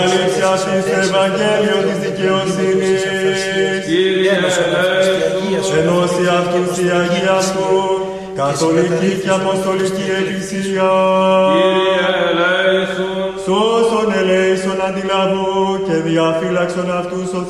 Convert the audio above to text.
Αλήθεια αυτής το Ευαγγέλιο της δικαιοσύνης. Κύριε ελέησον. Ενώσει αυτούς η Αγία Σου, καθολική και αποστολική Εκκλησία. Κύριε ελέησον. Σώσον ελέησον αντιλαβού και διαφύλαξον αυτούς ο